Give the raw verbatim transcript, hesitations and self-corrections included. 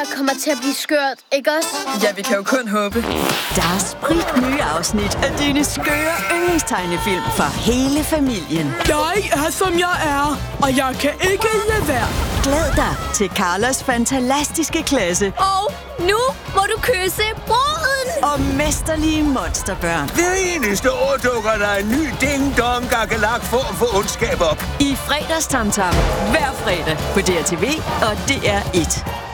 her kommer til at blive skørt, ikke også? Ja, vi kan jo kun håbe. Der er sprit nye afsnit af dine skøre yndlingstegnefilm for hele familien. Jeg er, som jeg er, og jeg kan ikke lade være. Glæd dig til Carlos fantastiske klasse Og nu må du kysse bruden! og mesterlige monsterbørn. Hver eneste år dukker der en ny ding-dong gakkelak for at få ondskab op. I fredagstamtam hver fredag på D R T V og D R et.